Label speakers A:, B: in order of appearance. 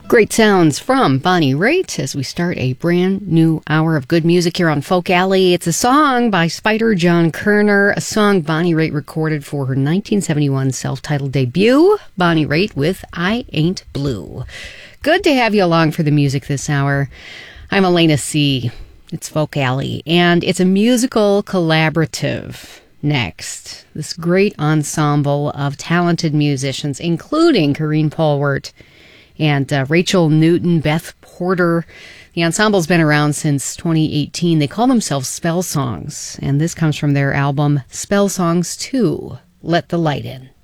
A: Great sounds from Bonnie Raitt as we start a brand new hour of good music here on Folk Alley. It's a song by Spider John Kerner, a song Bonnie Raitt recorded for her 1971 self-titled debut, Bonnie Raitt with I Ain't Blue. Good to have you along for the music this hour. I'm Elena C. It's Folk Alley, and it's a musical collaborative. Next, this great ensemble of talented musicians, including Karine Polwart and Rachel Newton, Beth Porter. The ensemble's been around since 2018. They call themselves Spell Songs, and this comes from their album Spell Songs 2, Let the Light In.